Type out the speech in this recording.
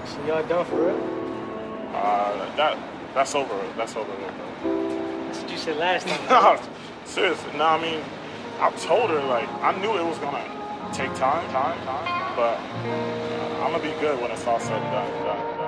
So y'all done for real? That's over. That's over with, bro. That's what you said last time. No, seriously. No, I mean, I told her like I knew it was gonna take time, but I'm gonna be good when it's all said and done.